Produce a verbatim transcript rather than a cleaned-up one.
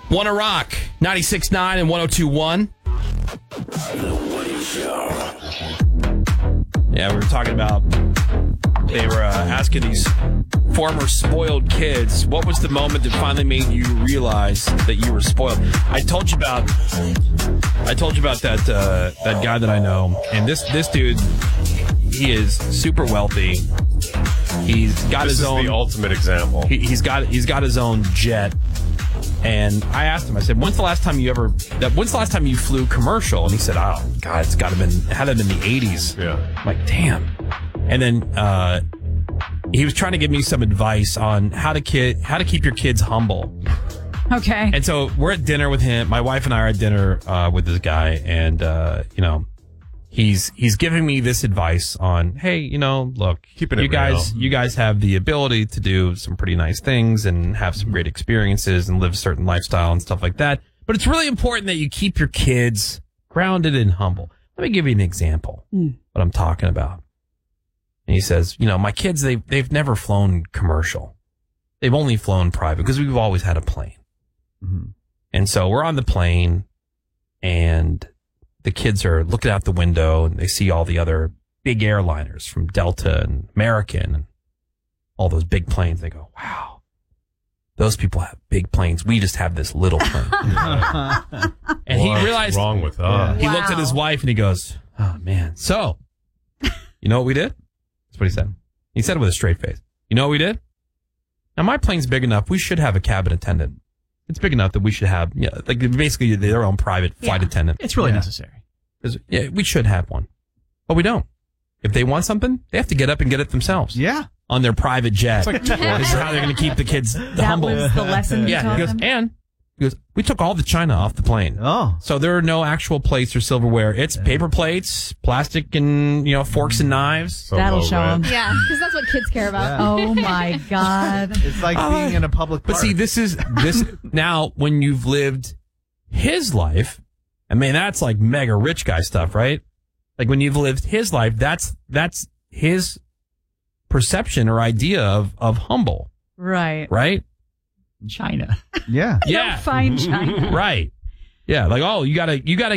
Wanna Rock, ninety-six point nine and one oh two point one. The Woody Show. Yeah, we were talking about, they were uh, asking these former spoiled kids, what was the moment that finally made you realize that you were spoiled? I told you about, I told you about that uh, that guy that I know, and this this dude, he is super wealthy. He's got this his is own. the ultimate example. He, he's got he's got his own jet. And I asked him, I said, when's the last time you ever, that, when's the last time you flew commercial? And he said, oh, God, it's got to have been, it had to have been the eighties. Yeah. I'm like, damn. And then uh, he was trying to give me some advice on how to kid, how to keep your kids humble. Okay. And so we're at dinner with him. My wife and I are at dinner uh, with this guy. And, uh, you know, he's he's giving me this advice on, hey, you know, look, Keeping it you guys, real. you guys have the ability to do some pretty nice things and have some great experiences and live a certain lifestyle and stuff like that. But it's really important that you keep your kids grounded and humble. Let me give you an example Mm. what I'm talking about. And he says, you know, my kids, they they've never flown commercial. They've only flown private because we've always had a plane. Mm-hmm. And so we're on the plane and the kids are looking out the window and they see all the other big airliners from Delta and American and all those big planes. They go, wow, those people have big planes. We just have this little plane. And he What's realized, wrong with us? he Wow. looked at his wife and he goes, oh man. So, you know what we did? That's what he said. He said it with a straight face. You know what we did? Now my plane's big enough. We should have a cabin attendant. It's big enough that we should have, yeah, like basically their own private flight Yeah. attendant. It's really Yeah. necessary. 'Cause, yeah, we should have one, but we don't. If they want something, they have to get up and get it themselves Yeah. on their private jet. It's like This is how they're going to keep the kids That humble. was the lesson you Yeah, taught he goes, them? and he goes, we took all the china off the plane. Oh. So there are no actual plates or silverware. It's paper plates, plastic, and, you know, forks and knives. So That'll low show rent. them. Yeah, because that's what kids care about. Yeah. Oh my God. It's like being in a public But park. see, this is this now when you've lived his life. I mean, that's like mega rich guy stuff, right? Like when you've lived his life, that's that's his perception or idea of of humble, Right. right? China. Yeah. Yeah, Fine China. right. Yeah, like oh, you gotta you gotta